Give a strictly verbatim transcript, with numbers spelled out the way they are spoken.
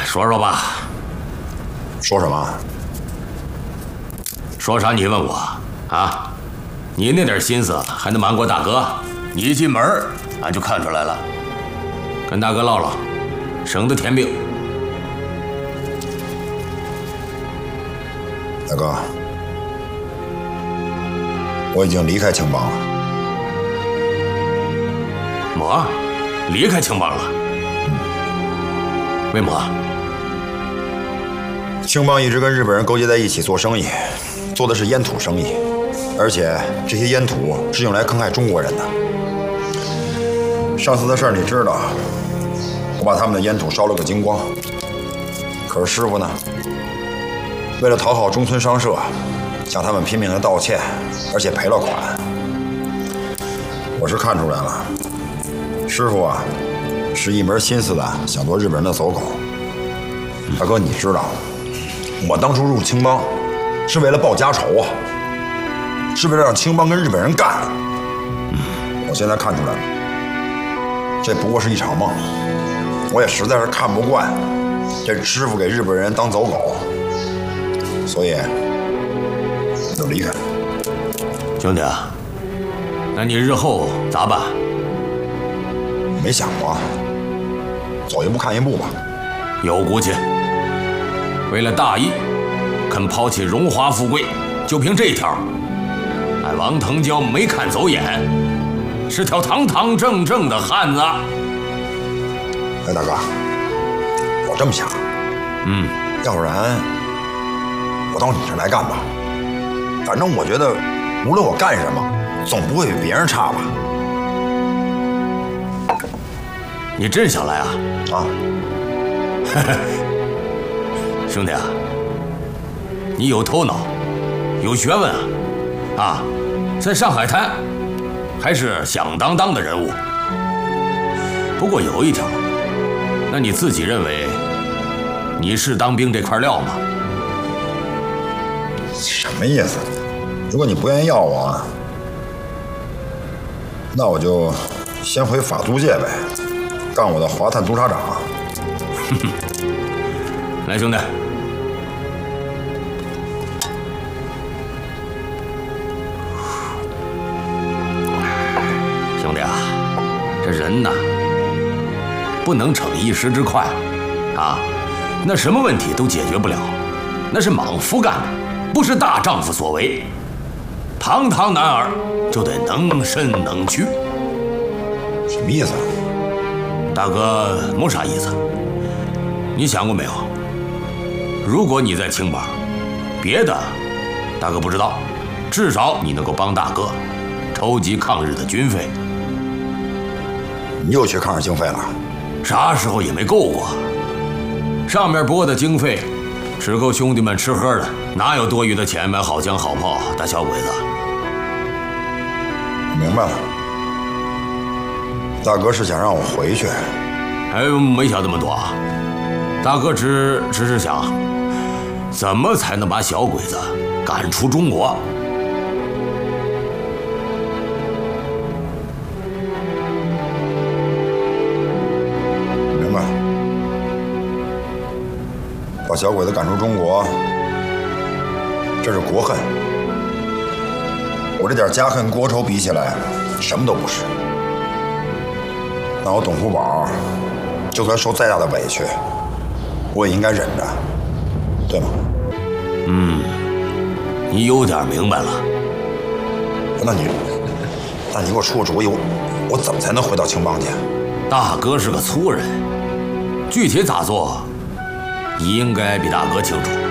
说说吧。 说什么？ 说啥？你问我啊？你那点心思还能瞒过大哥？你一进门，俺就看出来了。跟大哥唠唠，省得添病。 大哥，我已经离开青帮了。 么？离开青帮了？为么？ 青帮一直跟日本人勾结在一起做生意，做的是烟土生意，而且这些烟土是用来坑害中国人的。上次的事儿你知道，我把他们的烟土烧了个精光。可是师傅呢，为了讨好中村商社，向他们拼命的道歉，而且赔了款。我是看出来了，师傅啊，是一门心思的想做日本人的走狗。大哥，你知道，我当初入青帮是为了报家仇啊，是为了让青帮跟日本人干。我现在看出来了，这不过是一场梦。我也实在是看不惯这师傅给日本人当走狗，所以就离开。 兄弟啊，那你日后咋办？ 没想过，走一步看一步吧。 有骨气，为了大义，肯抛弃荣华富贵，就凭这条，俺王腾蛟没看走眼，是条堂堂正正的汉子。 哎，大哥，我这么想， 嗯， 要不然我到你这来干吧。反正我觉得，无论我干什么，总不会比别人差吧。 你真想来啊？ 啊， 兄弟啊，你有头脑，有学问啊！啊，在上海滩还是响当当的人物。不过有一条，那你自己认为你是当兵这块料吗？ 什么意思？如果你不愿意要我，那我就先回法租界呗，干我的华探督察长。 来，兄弟，兄弟啊，这人呐，不能逞一时之快啊！那什么问题都解决不了，那是莽夫干的，不是大丈夫所为。堂堂男儿就得能伸能屈。 什么意思啊？ 大哥没啥意思。你想过没有？如果你在青帮，别的大哥不知道，至少你能够帮大哥筹集抗日的军费。 你又缺抗日经费了？ 啥时候也没够过。上面拨的经费只够兄弟们吃喝的，哪有多余的钱买好枪好炮打小鬼子？ 明白了，大哥是想让我回去。 哎，没想这么多啊，大哥只只是想，怎么才能把小鬼子赶出中国？ 明白了，把小鬼子赶出中国，这是国恨。我这点家恨国仇比起来，什么都不是。那我董福宝，就算受再大的委屈，我也应该忍着，对吗？ 嗯，你有点明白了。 那你，那你给我出个主意，我我怎么才能回到青帮去？ 大哥是个粗人，具体咋做，你应该比大哥清楚。